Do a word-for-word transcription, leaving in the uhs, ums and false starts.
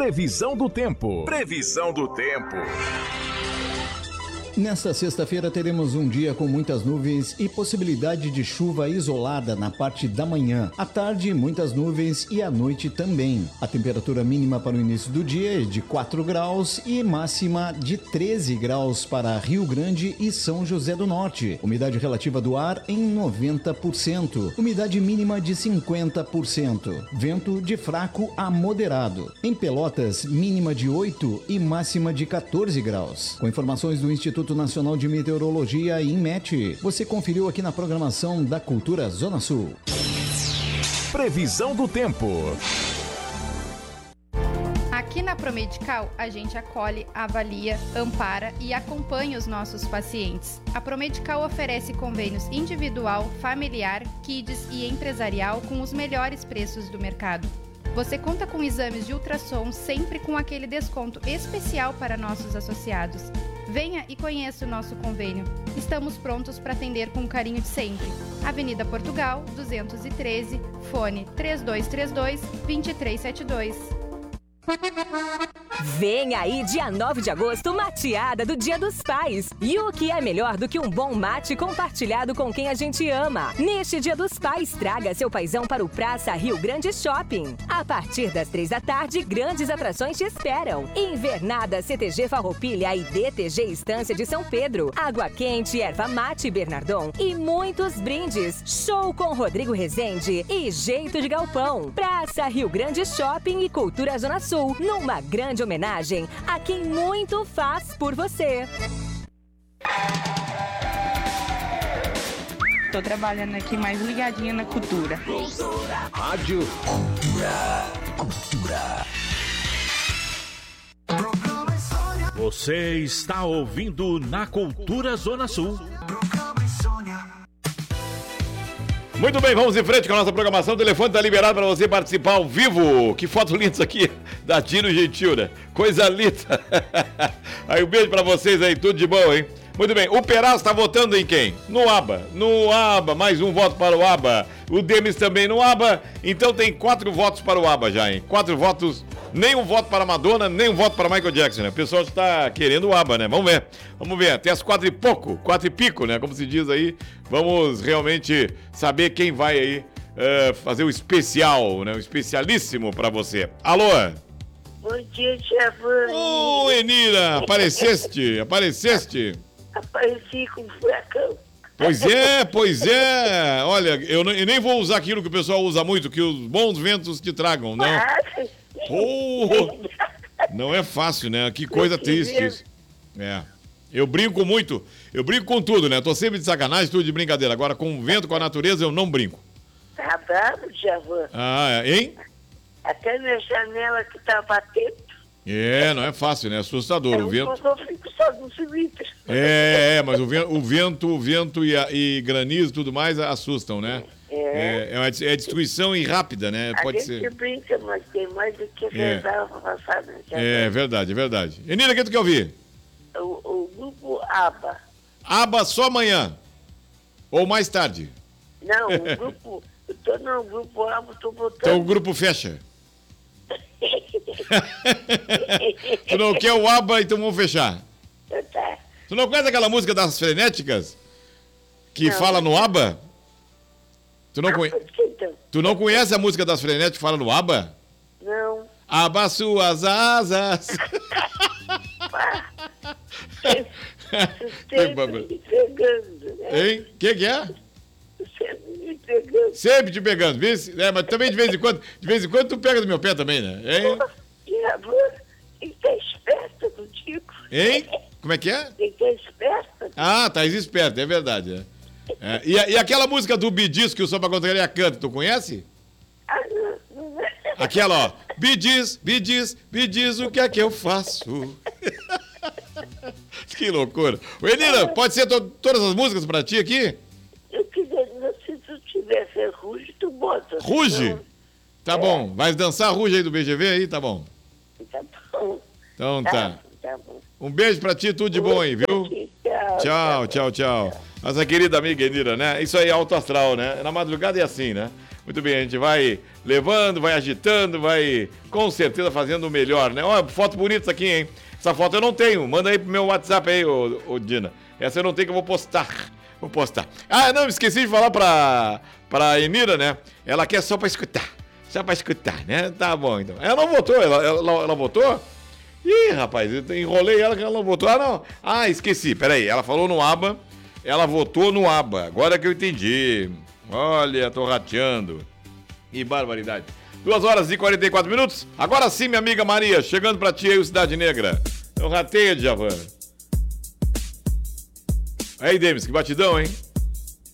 Previsão do tempo. Previsão do tempo. Nesta sexta-feira teremos um dia com muitas nuvens e possibilidade de chuva isolada na parte da manhã. À tarde, muitas nuvens e à noite também. A temperatura mínima para o início do dia é de quatro graus e máxima de treze graus para Rio Grande e São José do Norte. Umidade relativa do ar em noventa por cento. Umidade mínima de cinquenta por cento. Vento de fraco a moderado. Em Pelotas, mínima de oito e máxima de quatorze graus. Com informações do Instituto Instituto Nacional de Meteorologia, INMET. Você conferiu aqui na programação da Cultura Zona Sul. Previsão do tempo. Aqui na Promedical, a gente acolhe, avalia, ampara e acompanha os nossos pacientes. A Promedical oferece convênios individual, familiar, kids e empresarial com os melhores preços do mercado. Você conta com exames de ultrassom sempre com aquele desconto especial para nossos associados. Venha e conheça o nosso convênio. Estamos prontos para atender com o carinho de sempre. Avenida Portugal, duzentos e treze, fone três dois três dois, dois três sete dois. Vem aí, dia nove de agosto, mateada do Dia dos Pais. E o que é melhor do que um bom mate compartilhado com quem a gente ama? Neste Dia dos Pais, traga seu paizão para o Praça Rio Grande Shopping. A partir das três da tarde, grandes atrações te esperam. Invernada C T G Farroupilha e D T G Estância de São Pedro. Água quente, erva mate Bernardon e muitos brindes. Show com Rodrigo Rezende e Jeito de Galpão. Praça Rio Grande Shopping e Cultura Zona Sul, numa grande homenagem a quem muito faz por você. Tô trabalhando aqui mais ligadinha na cultura. Rádio Cultura. Você está ouvindo na Cultura Zona Sul. Muito bem, vamos em frente com a nossa programação. O telefone está liberado para você participar ao vivo. Que foto linda isso aqui, da Tino Gentil, né? Coisa linda. Aí um beijo para vocês aí, tudo de bom, hein? Muito bem, o Peraz está votando em quem? No ABA, no ABA, mais um voto para o ABA. O Demis também no ABA, então tem quatro votos para o ABA já, hein? Quatro votos, nem um voto para Madonna, nem um voto para Michael Jackson, né? O pessoal está querendo o ABA, né? Vamos ver, vamos ver, até as quatro e pouco, quatro e pico, né? Como se diz aí, vamos realmente saber quem vai aí uh, fazer o especial, né? O especialíssimo para você. Alô? Bom dia, Giovanni. Ô, oh, Enira, apareceste, apareceste. Apareci com um furacão. Pois é, pois é. Olha, eu, não, eu nem vou usar aquilo que o pessoal usa muito, que os bons ventos te tragam, não. Oh, não é fácil, né? Que coisa triste isso. É. Eu brinco muito, eu brinco com tudo, né? Tô sempre de sacanagem, tudo de brincadeira. Agora, com o vento, com a natureza, eu não brinco. Tá bravo, Giovanni? Ah, é. Hein? Até minha janela que tá batendo. É, não é fácil, né? Assustador. Eu o vento. Eu fico só no cimento. É, é, mas o vento, o vento, o vento e, a, e granizo e tudo mais assustam, né? É. É, é, uma, é destruição e rápida, né? A Pode gente ser. brinca, mas tem mais do que rezar pra passar na janela. É verdade, é verdade. Enira, o que tu quer ouvir? O, o grupo ABA. ABA só amanhã? Ou mais tarde? Não, o grupo... Eu tô no grupo ABA, tô botando... Então o grupo fecha. Tu não quer o ABA, então vamos fechar. Tá. Tu não conhece aquela música das frenéticas? Que Não. fala no ABA? Tu não, Ah, conhe... por que então? tu não conhece a música das frenéticas que fala no ABA? Não. Aba suas asas. Sempre me pegando, né? Hein? O que, que é? Sempre me pegando. Sempre te pegando, viu? É, mas também de vez em quando, de vez em quando tu pega do meu pé também, né? Hein? E a avó tem que estar esperta contigo. Hein? Como é que é? Tem que estar esperta. Ah, tá esperto, é verdade. É. É. E, a- e aquela música do Bidis que o Samba Contraria canta, tu conhece? Ah, não, não é. Aquela, ó. Bidis, Bidis, Bidis, o que é que eu faço? Que loucura. Ô, Enira, pode ser to- todas as músicas pra ti aqui? Eu queria dizer, se tu tivesse ruge, tu bota. Ruge? Tá bom. Vai dançar Ruge aí do B G V aí? Tá bom. Tá bom. Então tá. Tá bom. Um beijo pra ti, tudo de bom aí, viu? Tchau, tchau, tchau. Nossa querida amiga Enira, né? Isso aí é alto astral, né? Na madrugada é assim, né? Muito bem, a gente vai levando, vai agitando, vai com certeza fazendo o melhor, né? Olha, foto bonita aqui, hein? Essa foto eu não tenho. Manda aí pro meu WhatsApp aí, ô, ô Dina. Essa eu não tenho que eu vou postar. Vou postar. Ah, não, esqueci de falar pra, pra Emira, né? Ela quer só pra escutar. Só pra escutar, né? Tá bom, então. Ela não votou, ela, ela, ela votou? Ih, rapaz, eu enrolei ela que ela não votou. Ah, não. Ah, esqueci, peraí. Ela falou no aba, ela votou no aba. Agora que eu entendi. Olha, tô rateando. Que barbaridade. duas horas e quarenta e quatro minutos. Agora sim, minha amiga Maria, chegando pra ti aí, o Cidade Negra. Eu ratei, Djavan. Aí, Demis, que batidão, hein?